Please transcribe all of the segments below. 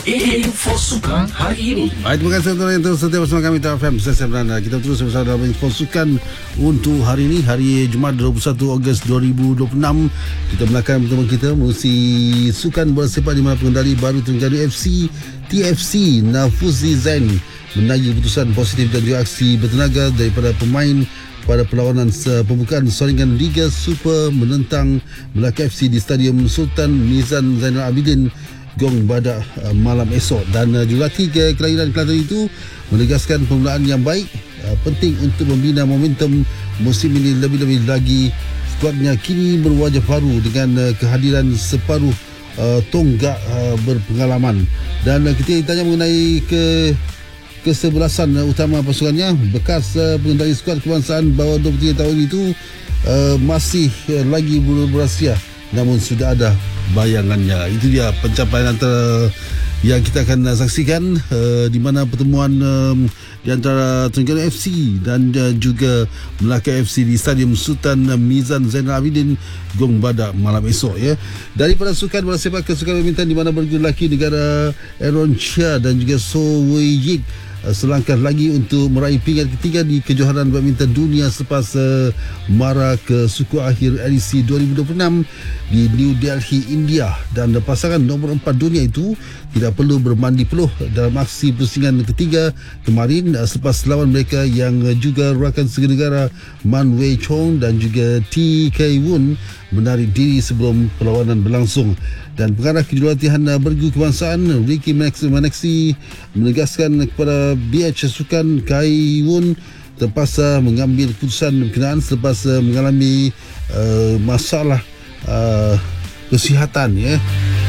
Info Sukan hari ini. Baik, terima kasih tuan yang terus setia bersama kami Tara FM. Saya Beranda. Kita terus bersama dalam Info Sukan untuk hari ini, hari Jumaat 21 Ogos 2026. Kita melakukan pertemuan kita mengurusi sukan bola sepak di mana pengendali baru Terengganu FC TFC Nafuzi Zain menagih keputusan positif dan juga aksi bertenaga daripada pemain pada perlawanan pembukaan saringan Liga Super menentang Melaka FC di Stadium Sultan Mizan Zainal Abidin Gong Badak malam esok. Dan jurulatih kelahiran Kelantan itu menegaskan pemmulaan yang baik penting untuk membina momentum musim ini. Lebih-lebih lagi skuadnya kini berwajah baru dengan kehadiran separuh tonggak berpengalaman. Dan kita tanya mengenai kesebelasan utama pasukannya. Bekas pengendali skuad kebangsaan bawah 23 tahun itu masih lagi berahsia, namun sudah ada bayangannya. Itu dia pencapaian antara yang kita akan saksikan di mana pertemuan di antara Terengganu FC dan juga Melaka FC di Stadium Sultan Mizan Zainal Abidin Gong Badak malam esok ya. Daripada sukan bola sepak ke sukan badminton di mana berguna lelaki negara Aaron Chia dan juga So Wei Yik selangkah lagi untuk meraih peringkat ketiga di kejohanan badminton dunia selepas mara ke suku akhir edisi 2026 di New Delhi, India. Dan pasangan nombor 4 dunia itu tidak perlu bermandi peluh dalam aksi pusingan ketiga kemarin selepas lawan mereka yang juga rakan segenegara Man Wei Chong dan juga T K Woon menarik diri sebelum perlawanan berlangsung. Dan pengarah kejurulatihan bergu kebangsaan Ricky Maneksi menegaskan kepada BH Sukan Kai Woon terpaksa mengambil keputusan berkenaan selepas mengalami masalah kesihatan ya.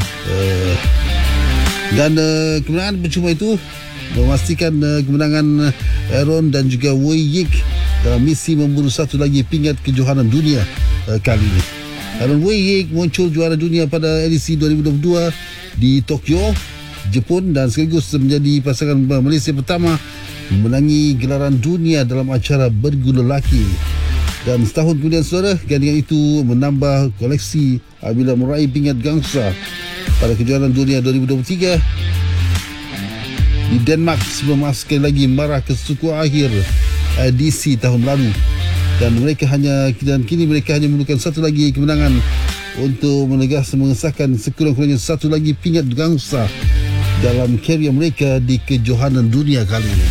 Dan kemenangan percuma itu memastikan kemenangan Aaron dan juga Wei Yik dalam misi memburu satu lagi peringkat kejohanan dunia kali ini. Aaron Wei Yik muncul juara dunia pada edisi 2022 di Tokyo, Jepun, dan sekaligus menjadi pasangan Malaysia pertama memenangi gelaran dunia dalam acara bergu lelaki. Dan setahun kemudian saudara, gandingan itu menambah koleksi apabila meraih peringkat gangsa pada kejuaraan dunia 2023 di Denmark sebelum sekali lagi marah ke suku akhir edisi tahun lalu. Dan kini mereka hanya memerlukan satu lagi kemenangan untuk mengesahkan sekurang-kurangnya satu lagi peringkat gangsa dalam karier mereka di kejohanan dunia kali ini.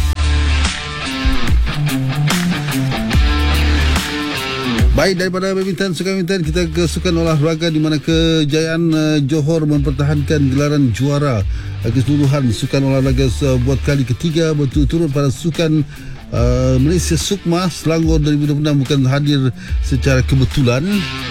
Baik, daripada badminton, sukan badminton kita ke sukan olahraga di mana kejayaan Johor mempertahankan gelaran juara keseluruhan sukan olahraga buat kali ketiga berturut-turut pada sukan Malaysia Sukma Selangor 2026 bukan hadir secara kebetulan.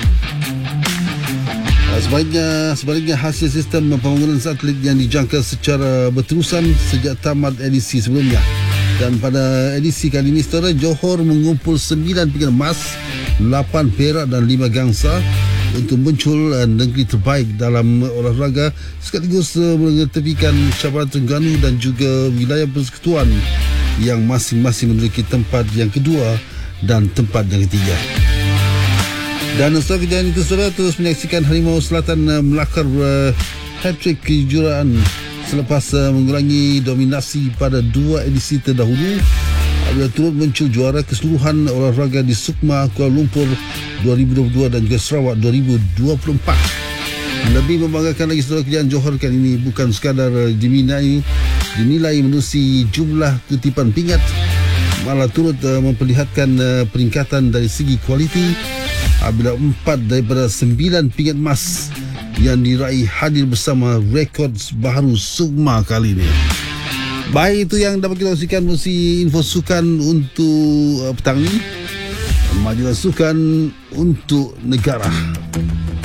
Sebaliknya hasil sistem pembangunan satelit yang dijangka secara berterusan sejak tamat edisi sebelumnya. Dan pada edisi kali ini saudara, Johor mengumpul 9 peringkat emas, 8 perak dan 5 gangsa untuk muncul negeri terbaik dalam olahraga sekaligus mengetepikan cabaran Terengganu dan juga wilayah persekutuan yang masing-masing memiliki tempat yang kedua dan tempat yang ketiga. Dan setelah kejayaan itu saudara, terus menyaksikan Harimau Selatan melakar hat-trick kejuaraan selepas mengulangi dominasi pada 2 edisi terdahulu apabila turut muncul juara keseluruhan olahraga di Sukma Kuala Lumpur 2022 dan juga Sarawak 2024. Lebih membanggakan lagi saudara, kejayaan Johor kali ini bukan sekadar dinilai menerusi jumlah kutipan pingat, malah turut memperlihatkan peningkatan dari segi kualiti apabila 4 daripada 9 pingat emas yang diraih hadir bersama rekod baru Sukma kali ini. Baik, itu yang dapat kita kongsikan mengenai info sukan untuk petang ini. Majalah sukan untuk negara.